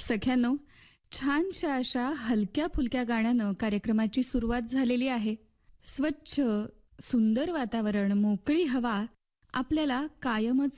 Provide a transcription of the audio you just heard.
सख्यांनो, छानशा अशा हलक्या फुलक्या गाण्यानं कार्यक्रमाची सुरुवात झालेली आहे. स्वच्छ सुंदर वातावरण, मोकळी हवा आपल्याला कायमच